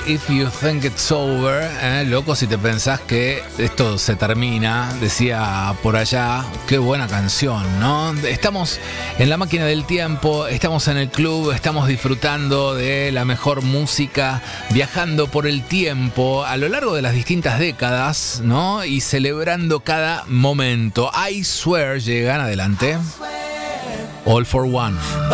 if you think it's over. Loco si te pensás que esto se termina, decía por allá. Qué buena canción, ¿no? Estamos en la máquina del tiempo, estamos en el club, estamos disfrutando de la mejor música, viajando por el tiempo a lo largo de las distintas décadas, ¿no? Y celebrando cada momento. I Swear llegan adelante. All for One.